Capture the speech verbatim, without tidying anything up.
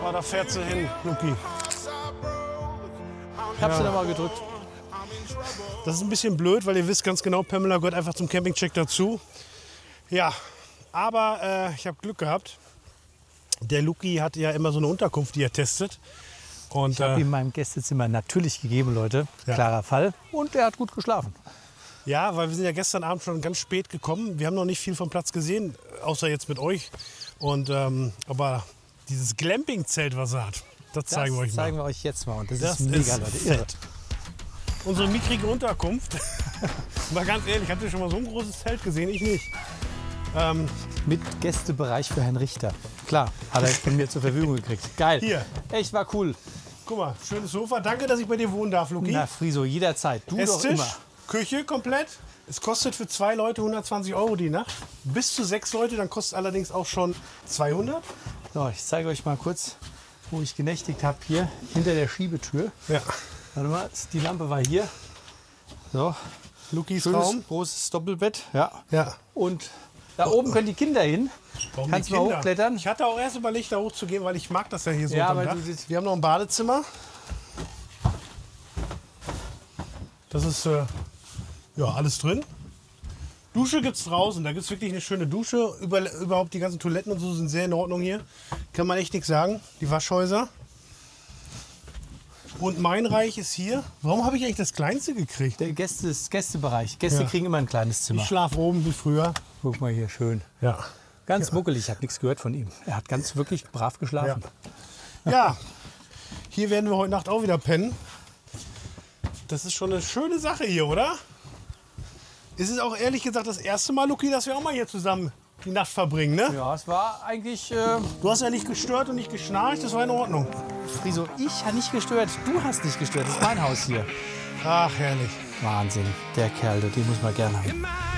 Oh, da fährt sie hin, Luki. Ich habe Ja. sie nochmal gedrückt. Das ist ein bisschen blöd, weil ihr wisst ganz genau, Pamela gehört einfach zum Campingcheck dazu. Ja, aber äh, ich habe Glück gehabt. Der Luki hat ja immer so eine Unterkunft, die er testet. Und Ich habe äh, ihm mein Gästezimmer natürlich gegeben, Leute. Ja. Klarer Fall. Und er hat gut geschlafen. ja, weil wir sind ja gestern Abend schon ganz spät gekommen. Wir haben noch nicht viel vom Platz gesehen, außer jetzt mit euch. Und ähm, aber dieses Glamping-Zelt, was er hat, das, Das zeigen wir euch zeigen mal. wir euch jetzt mal. Und das, Das ist mega, ist Leute. Irre. fett. Unsere mickrige Unterkunft. Mal ganz ehrlich, habt ihr schon mal so ein großes Zelt gesehen? Ich nicht. Ähm, Mit Gästebereich für Herrn Richter. Klar, hat er von mir zur Verfügung gekriegt. Geil. Hier. Echt war cool. guck mal, schönes Sofa. Danke, dass ich bei dir wohnen darf, Luki. Na, Friso, jederzeit. Du doch Esstisch, immer. Küche komplett. Es kostet für zwei Leute hundertzwanzig Euro die Nacht. Bis zu sechs Leute, dann kostet allerdings auch schon zweihundert. So, ich zeige euch mal kurz, wo ich genächtigt habe. Hier hinter der Schiebetür. Ja. Warte mal, die Lampe war hier. So, Lukis schönes Raum. großes Doppelbett. Ja. Ja. Und da oben können die Kinder hin. Warum Kannst die du mal Kinder? hochklettern? Ich hatte auch erst überlegt, da hochzugehen, weil ich mag das ja hier so Ja, unterm aber Dach. du- Wir haben noch ein Badezimmer. Das ist äh, ja alles drin. Dusche gibt's draußen. Da gibt's wirklich eine schöne Dusche. Über, überhaupt die ganzen Toiletten und so sind sehr in Ordnung hier. Kann man echt nichts sagen. Die Waschhäuser. Und mein Reich ist hier. Warum habe ich eigentlich das kleinste gekriegt? Der Gäste, Gästebereich. Gäste Ja. kriegen immer ein kleines Zimmer. Ich schlafe oben wie früher. Guck mal hier, schön. Ja. Ganz muckelig, ich habe nichts gehört von ihm. Er hat ganz wirklich brav geschlafen. Ja, hier werden wir heute Nacht auch wieder pennen. Das ist schon eine schöne Sache hier, oder? Es ist auch ehrlich gesagt das erste Mal, Luki, dass wir auch mal hier zusammen die Nacht verbringen, ne? Ja, es war eigentlich, äh, Du hast ja nicht gestört und nicht geschnarcht, das war in Ordnung. Friso, ich habe nicht gestört, du hast nicht gestört, das ist mein Haus hier. Ach, herrlich. Wahnsinn, der Kerl, den muss man gerne haben.